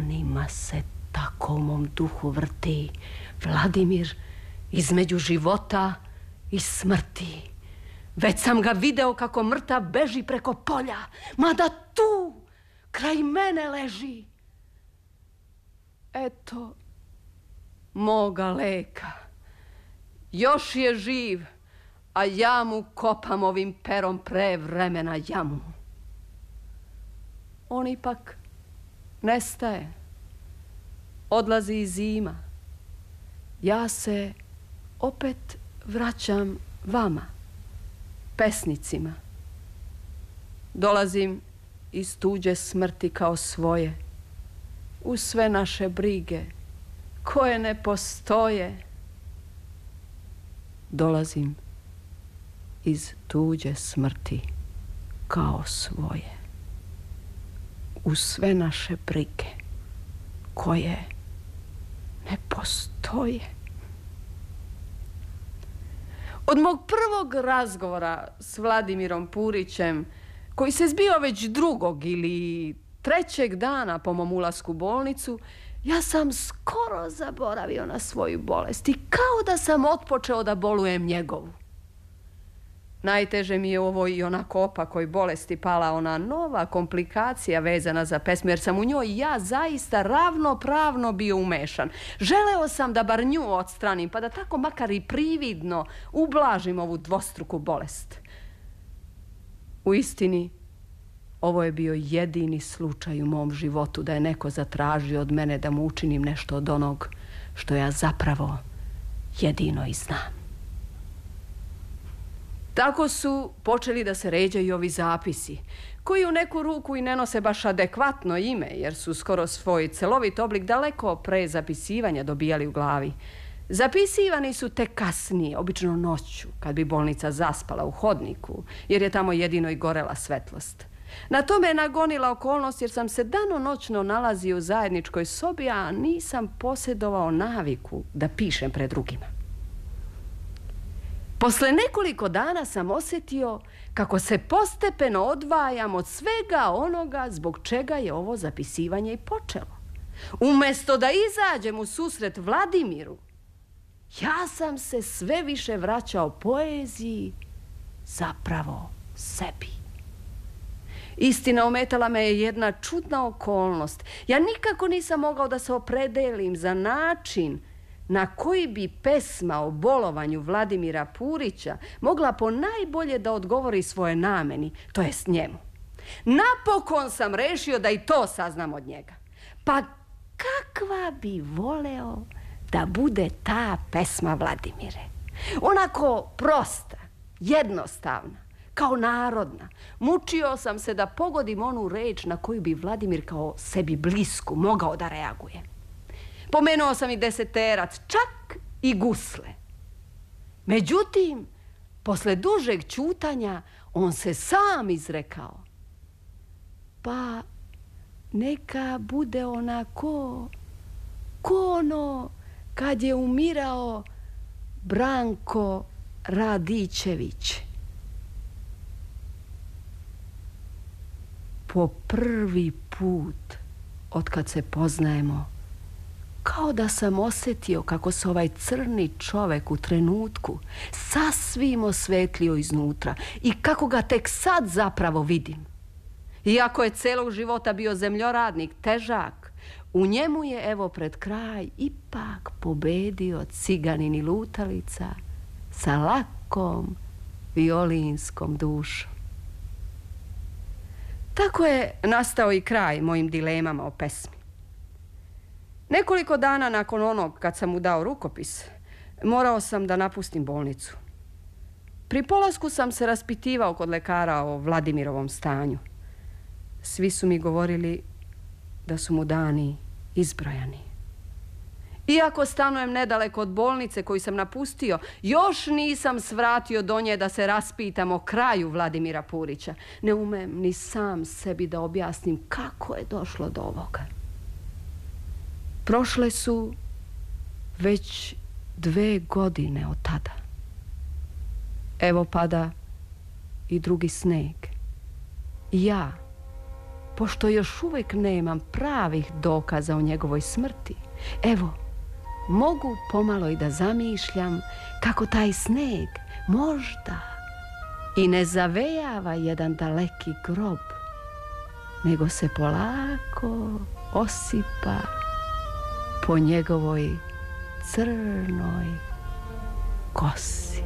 Danima se tako u mom duhu vrti Vladimir između života i smrti. Već sam ga video kako mrtav beži preko polja, mada tu, kraj mene leži. Eto, moga leka. Još je živ, a ja mu kopam ovim perom pre vremena jamu. On ipak nestaje. Odlazi i zima. Ja se opet vraćam vama, pesnicima. Dolazim iz tuđe smrti kao svoje, u sve naše brige koje ne postoje. Dolazim iz tuđe smrti kao svoje, u sve naše brige koje ne postoje. Od mog prvog razgovora s Vladimirom Purićem, koji se zbio već 2. ili 3. dana po mom ulasku u bolnicu, ja sam skoro zaboravio na svoju bolest i kao da sam otpočeo da bolujem njegovu. Najteže mi je u ovoj i onako opakoj bolesti pala ona nova komplikacija vezana za pesmu, jer sam u njoj ja zaista ravnopravno bio umešan. Želeo sam da bar nju odstranim, pa da tako makar i prividno ublažim ovu dvostruku bolest. U istini, ovo je bio jedini slučaj u mom životu da je neko zatražio od mene da mu učinim nešto od onog što ja zapravo jedino i znam. Tako su počeli da se ređaju ovi zapisi, koji u neku ruku i ne nose baš adekvatno ime, jer su skoro svoj celovit oblik daleko pre zapisivanja dobijali u glavi. Zapisivani su tek kasnije, obično noću, kad bi bolnica zaspala u hodniku, jer je tamo jedino i gorela svetlost. Na tome je nagonila okolnost jer sam se danonoćno nalazio u zajedničkoj sobi, a nisam posjedovao naviku da pišem pred drugima. Posle nekoliko dana sam osjetio kako se postepeno odvajam od svega onoga zbog čega je ovo zapisivanje i počelo. Umjesto da izađem u susret Vladimiru, ja sam se sve više vraćao poeziji, zapravo sebi. Istina, ometala me je jedna čudna okolnost. Ja nikako nisam mogao da se opredelim za način na koji bi pesma o bolovanju Vladimira Purića mogla ponajbolje da odgovori svoje nameni, to jest njemu. Napokon sam rešio da i to saznam od njega. Pa kakva bi voleo da bude ta pesma, Vladimire? Onako prosta, jednostavna, kao narodna. Mučio sam se da pogodim onu reč na koju bi Vladimir kao sebi blisku mogao da reaguje. Pomenuo sam i deseterac, čak i gusle. Međutim, posle dužeg ćutanja, on se sam izrekao. Pa neka bude onako, ko ono kad je umirao Branko Radičević. Po prvi put otkad se poznajemo, kao da sam osjetio kako se ovaj crni čovek u trenutku sasvim osvetlio iznutra i kako ga tek sad zapravo vidim. Iako je celog života bio zemljoradnik, težak, u njemu je evo pred kraj ipak pobedio ciganin i lutalica sa lakom violinskom dušom. Tako je nastao i kraj mojim dilemama o pesmi. Nekoliko dana nakon onog kad sam mu dao rukopis, morao sam da napustim bolnicu. Pri polasku sam se raspitivao kod lekara o Vladimirovom stanju. Svi su mi govorili da su mu dani izbrojani. Iako stanujem nedaleko od bolnice koju sam napustio, još nisam svratio do nje da se raspitam o kraju Vladimira Purića. Ne umem ni sam sebi da objasnim kako je došlo do ovoga. Prošle su već 2 godine od tada. Evo pada i drugi sneg. I ja, pošto još uvijek nemam pravih dokaza o njegovoj smrti, evo, mogu pomalo i da zamišljam kako taj sneg možda i ne zavejava jedan daleki grob, nego se polako osipa po njegovoj crnoj kosi.